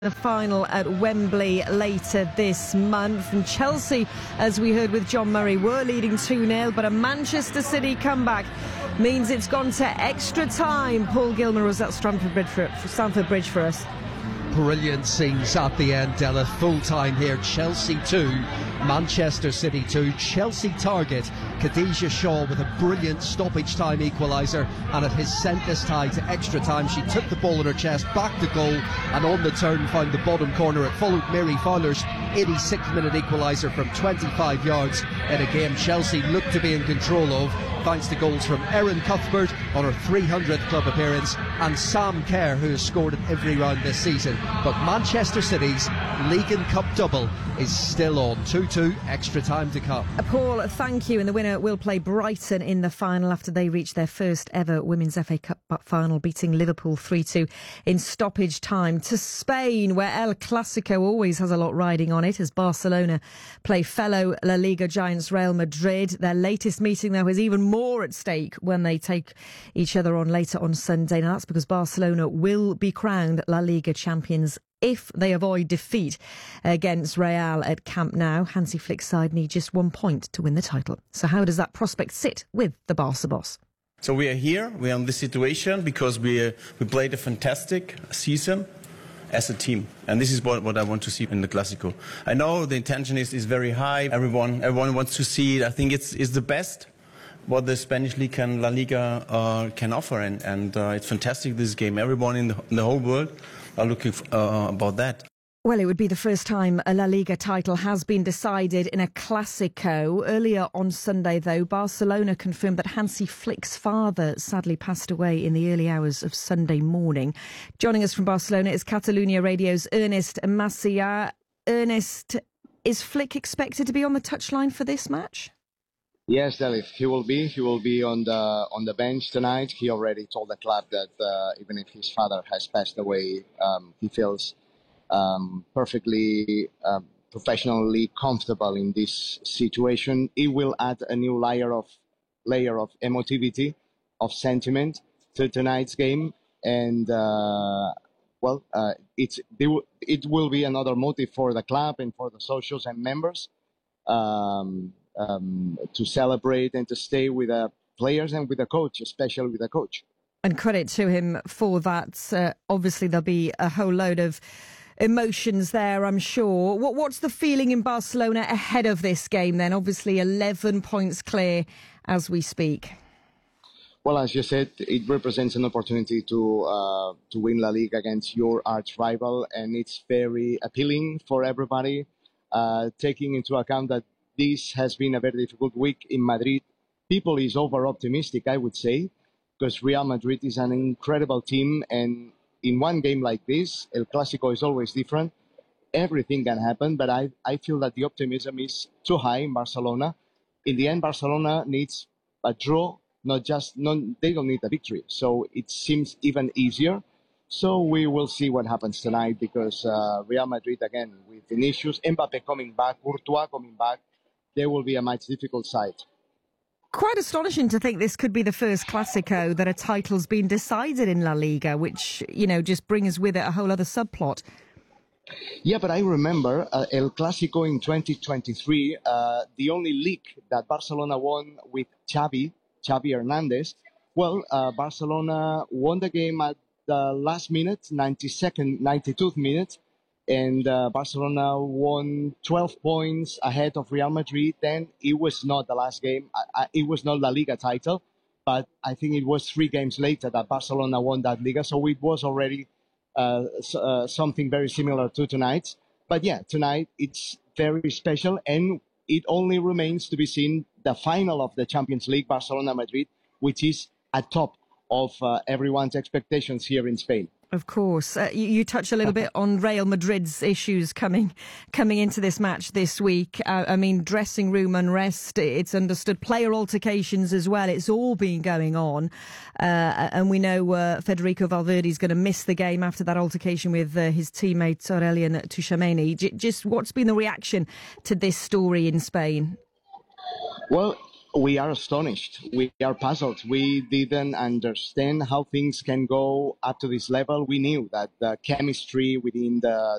The final at Wembley later this month. And Chelsea, as we heard with John Murray, were leading 2-0, but a Manchester City comeback means it's gone to extra time. Paul Gilman was at Stamford Bridge for us. Brilliant scenes at the end, Della. Full time here. Chelsea 2, Manchester City 2. Chelsea target Khadija Shaw with a brilliant stoppage time equaliser, and it has sent this tie to extra time. She took the ball in her chest, back to goal, and on the turn found the bottom corner. It followed Mary Fowler's 86th minute equaliser from 25 yards in a game Chelsea looked to be in control of, thanks to goals from Erin Cuthbert on her 300th club appearance and Sam Kerr, who has scored in every round this season. But Manchester City's League and Cup double is still on. 2-2, extra time to come. Paul, thank you. And the winner will play Brighton in the final after they reached their first ever Women's FA Cup final, beating Liverpool 3-2 in stoppage time. To Spain, where El Clasico always has a lot riding on it, as Barcelona play fellow La Liga giants Real Madrid. Their latest meeting, though, has even more at stake when they take each other on later on Sunday. Now, that's because Barcelona will be crowned La Liga champions if they avoid defeat against Real at Camp Nou. Hansi Flick's side need just 1 point to win the title. So how does that prospect sit with the Barca boss? So we are here, we are in this situation because we played a fantastic season as a team. And this is what I want to see in the Clásico. I know the intention is very high. Everyone wants to see it. I think it's the best what the Spanish League and La Liga can offer. And it's fantastic, this game. Everyone in the whole world are looking about that. Well, it would be the first time a La Liga title has been decided in a Clásico. Earlier on Sunday, though, Barcelona confirmed that Hansi Flick's father sadly passed away in the early hours of Sunday morning. Joining us from Barcelona is Catalunya Radio's Ernest Macià. Ernest, is Flick expected to be on the touchline for this match? Yes, Delith, he will be. He will be on the bench tonight. He already told the club that even if his father has passed away, he feels perfectly professionally comfortable in this situation. It will add a new layer of emotivity, of sentiment to tonight's game, and it will be another motive for the club and for the socials and members. To celebrate and to stay with the players and with the coach, especially with the coach. And credit to him for that. Obviously, there'll be a whole load of emotions there, I'm sure. What's the feeling in Barcelona ahead of this game then? Obviously, 11 points clear as we speak. Well, as you said, it represents an opportunity to win La Liga against your arch rival, and it's very appealing for everybody, taking into account that this has been a very difficult week in Madrid. People is over-optimistic, I would say, because Real Madrid is an incredible team, and in one game like this, El Clásico is always different. Everything can happen, but I feel that the optimism is too high in Barcelona. In the end, Barcelona needs a draw, they don't need a victory. So it seems even easier. So we will see what happens tonight, because Real Madrid, again, with Vinicius, Mbappé coming back, Courtois coming back, there will be a much difficult side. Quite astonishing to think this could be the first Clásico that a title's been decided in La Liga, which, just brings with it a whole other subplot. Yeah, but I remember El Clásico in 2023, the only league that Barcelona won with Xavi Hernandez. Well, Barcelona won the game at the last minute, 92nd minute, and Barcelona won 12 points ahead of Real Madrid. Then it was not the last game. It was not La Liga title, but I think it was 3 games later that Barcelona won that Liga. So it was already something very similar to tonight. But yeah, tonight it's very special, and it only remains to be seen the final of the Champions League, Barcelona-Madrid, which is at top of everyone's expectations here in Spain. Of course. You touch a little bit on Real Madrid's issues coming into this match this week. Dressing room unrest, it's understood. Player altercations as well. It's all been going on. And we know Federico Valverde is going to miss the game after that altercation with his teammate Aurélien Tchouameni. Just what's been the reaction to this story in Spain? Well, we are astonished. We are puzzled. We didn't understand how things can go up to this level. We knew that the chemistry within the